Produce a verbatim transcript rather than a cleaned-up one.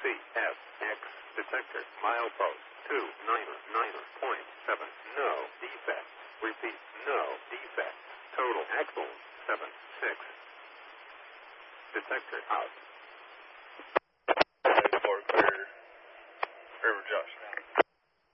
C S X detector milepost two nine nine point seven. No defects. Repeat, no defects. Total axles seven six. Detector out.